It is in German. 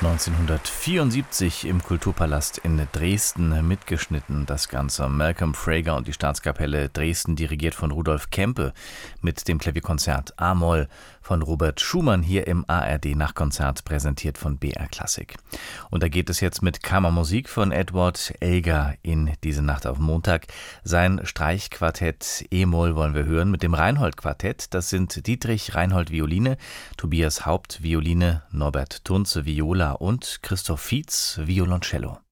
1974 im Kulturpalast in Dresden mitgeschnitten, das Ganze. Malcolm Frager und die Staatskapelle Dresden, dirigiert von Rudolf Kempe, mit dem Klavierkonzert A-Moll von Robert Schumann, hier im ARD-Nachkonzert, präsentiert von BR Klassik. Und da geht es jetzt mit Kammermusik von Edward Elgar in diese Nacht auf Montag. Sein Streichquartett E-Moll wollen wir hören mit dem Reinhold-Quartett. Das sind Dietrich Reinhold Violine, Tobias Haupt Violine, Norbert Tunze Viola und Christoph Fietz Violoncello.